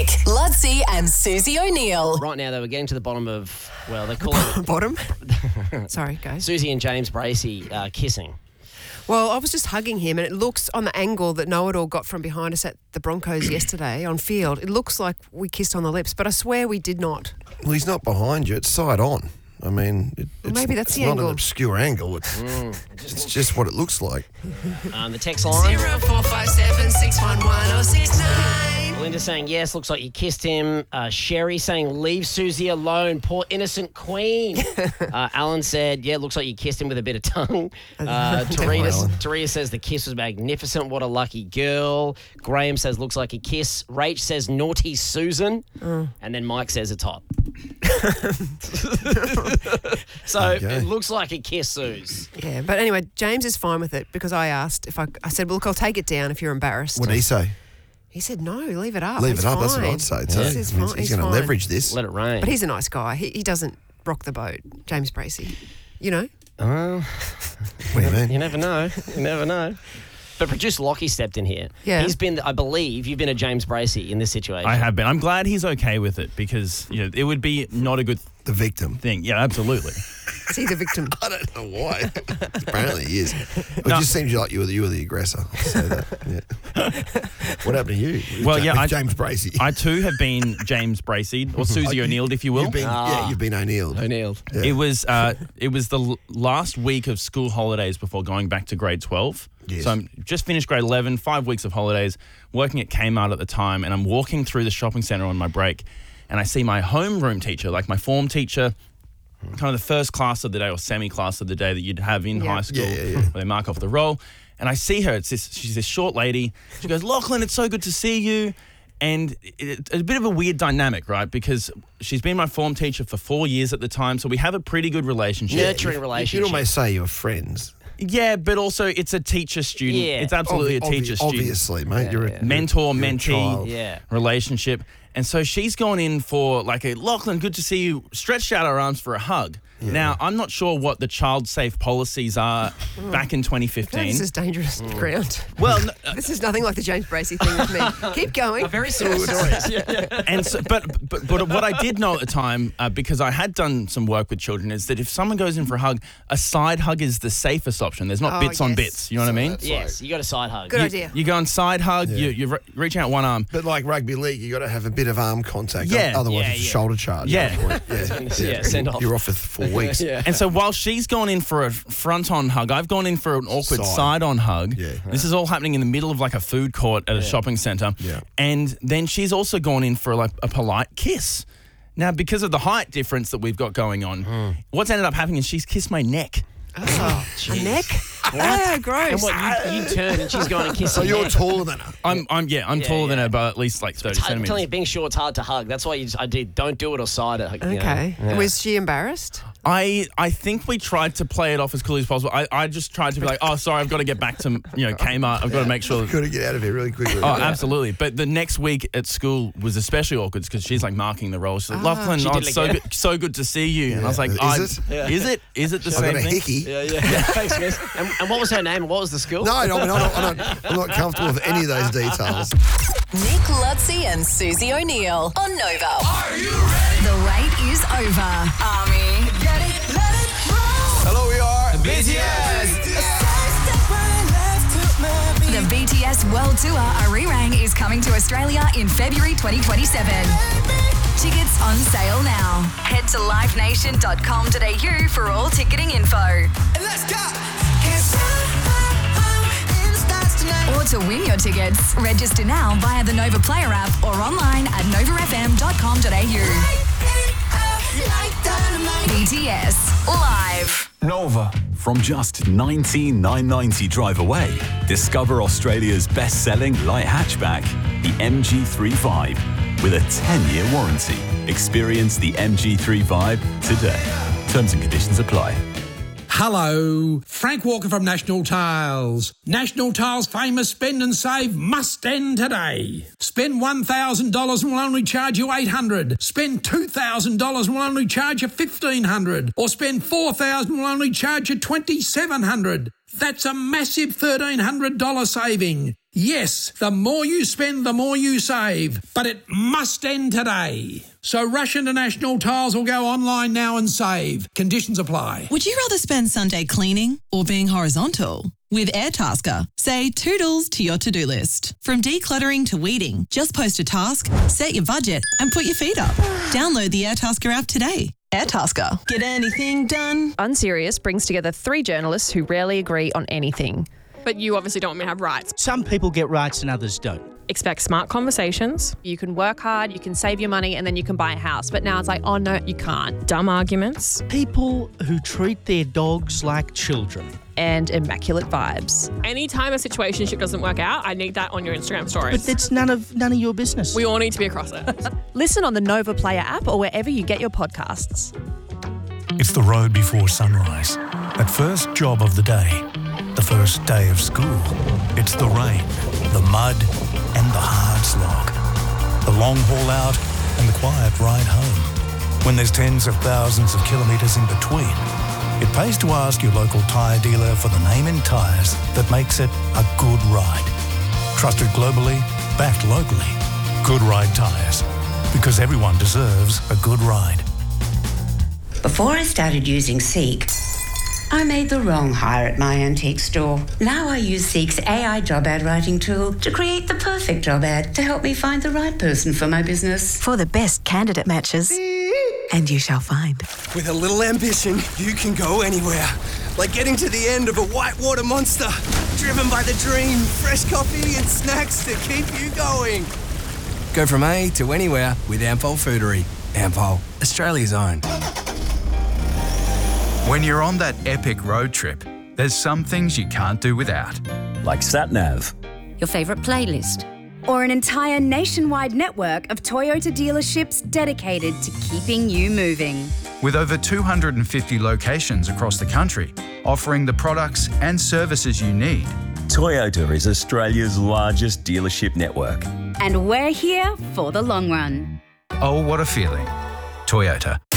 Nick, Ludsey and Susie O'Neill. Right now, though, we're getting to the bottom of, well, they call it Bottom? Sorry, guys. Susie and James Bracey kissing. Well, I was just hugging him, and it looks on the angle that Know-It-All got from behind us at the Broncos yesterday on field, it looks like we kissed on the lips, but I swear we did not. Well, he's not behind you. It's side on. I mean, Maybe that's the not angle. an obscure angle. It's just what it looks like. The text line. 0457 611 069. Linda saying, yes, looks like you kissed him. Sherry saying, leave Susie alone, poor innocent queen. Alan said, yeah, looks like you kissed him with a bit of tongue. Taria says, the kiss was magnificent. What a lucky girl. Graham says, looks like a kiss. Rach says, naughty Susan. And then Mike says, it's hot. So it looks like a kiss, Suze. Yeah, but anyway, James is fine with it because I asked if I said, well, look, I'll take it down if you're embarrassed. What did he say? He said, no, leave it up. Leave It's it up. That's what fine. I'd say. This is fine. He's going to leverage this. Let it rain. But he's a nice guy. He doesn't rock the boat, James Bracey. You know? What do you mean? You never know. You never know. But producer Lockie stepped in here. Yeah. He's been, I believe, you've been a James Bracey in this situation. I have been. I'm glad he's okay with it because it would be not a good The victim. thing. Yeah, absolutely. Is he the victim? I don't know why. Apparently he is. It just seems like you were the aggressor. I'll say that. Yeah. What happened to you? Well, With James Bracey. I too have been James Bracey or Susie O'Neilled, if you will. You've been O'Neilled. O'Neilled. Yeah. It was the last week of school holidays before going back to grade 12. Yes. So I'm just finished grade 11, 5 weeks of holidays, working at Kmart at the time, and I'm walking through the shopping centre on my break, and I see my homeroom teacher, like my form teacher, kind of the first class of the day or semi-class of the day that you'd have in high school where they mark off the roll. And I see her. She's this short lady. She goes, Lachlan, it's so good to see you. And it's a bit of a weird dynamic, right? Because she's been my form teacher for 4 years at the time, so we have a pretty good relationship. Nurturing relationship. You'd almost say you're friends. Yeah, but also it's a teacher-student. Yeah. It's absolutely a teacher-student. Obviously, mate. You're a mentor-mentee relationship. And so she's gone in for like a, Lachlan, good to see you, stretched out her arms for a hug. Yeah. Now, I'm not sure what the child-safe policies are back in 2015. This is dangerous ground. Well, this is nothing like the James Bracey thing with me. Keep going. Very similar stories. And so, but what I did know at the time, because I had done some work with children, is that if someone goes in for a hug, a side hug is the safest option. There's not bits on bits. You know what I mean? Yes, you got a side hug. Good idea. You go on side hug, you reach out one arm. But like rugby league, you got to have a bit of arm contact. Yeah. Otherwise, it's a shoulder charge. Yeah. Send off. You're off for 4 weeks. And so while she's gone in for a front-on hug, I've gone in for an awkward side-on hug. Yeah. This is all happening in the middle of like a food court at a shopping centre. Yeah. And then she's also gone in for like a polite kiss. Now, because of the height difference that we've got going on, what's ended up happening is she's kissed my neck. Oh, a neck? Oh, gross. And what, you turn and she's going to kiss So her you're neck. taller than her. I'm taller than her by at least like 30 I'm centimetres. telling you, being short's hard to hug. That's why don't do it or side it. Okay. Was she embarrassed? I think we tried to play it off as cool as possible. I just tried to be like, oh, sorry, I've got to get back to Kmart. I've got to make sure. Got to get out of here really quickly. Oh, absolutely. But the next week at school was especially awkward because she's like marking the roll. She's like, Lachlan, it's so good to see you. And I was like, is it the I've same got a thing? hickey. Yeah. Thanks, miss. And what was her name? And what was the school? No, I'm not comfortable with any of those details. Nick, Ludsey and Susie O'Neill on Nova. Are you ready? The wait is over. Army, get it, let it roll. Hello, we are BTS. The BTS World Tour Arirang is coming to Australia in February 2027. Tickets on sale now. Head to livenation.com.au for all ticketing info. Let's go. Or to win your tickets, register now via the Nova Player app or online at novafm.com.au. BTS Live. Nova. From just $19,990 drive away, discover Australia's best-selling light hatchback, the MG3 with a 10-year warranty. Experience the MG3 today. Terms and conditions apply. Hello, Frank Walker from National Tiles. National Tiles' famous spend and save must end today. Spend $1,000 and we'll only charge you $800. Spend $2,000 and we'll only charge you $1,500. Or spend $4,000 and we'll only charge you $2,700. That's a massive $1,300 saving. Yes, the more you spend, the more you save, but it must end today. So rush into National Tiles or go online now and save. Conditions apply. Would you rather spend Sunday cleaning or being horizontal? With Airtasker, say toodles to your to-do list. From decluttering to weeding, just post a task, set your budget and put your feet up. Download the Airtasker app today. Airtasker. Get anything done? Unserious brings together 3 journalists who rarely agree on anything. But you obviously don't want me to have rights. Some people get rights and others don't. Expect smart conversations. You can work hard, you can save your money, and then you can buy a house. But now it's like, oh no, you can't. Dumb arguments. People who treat their dogs like children. And immaculate vibes. Anytime a situationship doesn't work out, I need that on your Instagram stories. But that's none of your business. We all need to be across it. Listen on the Nova Player app or wherever you get your podcasts. It's the road before sunrise. That first job of the day. The first day of school. It's the rain, the mud, and the hard slog. The long haul out and the quiet ride home. When there's tens of thousands of kilometres in between, it pays to ask your local tyre dealer for the name in tyres that makes it a good ride. Trusted globally, backed locally. Good Ride Tyres. Because everyone deserves a good ride. Before I started using Seek, I made the wrong hire at my antique store. Now I use Seek's AI job ad writing tool to create the perfect job ad to help me find the right person for my business. For the best candidate matches, and you shall find. With a little ambition, you can go anywhere. Like getting to the end of a whitewater monster. Driven by the dream, fresh coffee and snacks to keep you going. Go from A to anywhere with Ampol Foodery. Ampol, Australia's own. When you're on that epic road trip, there's some things you can't do without. Like SatNav. Your favourite playlist. Or an entire nationwide network of Toyota dealerships dedicated to keeping you moving. With over 250 locations across the country, offering the products and services you need. Toyota is Australia's largest dealership network. And we're here for the long run. Oh, what a feeling. Toyota.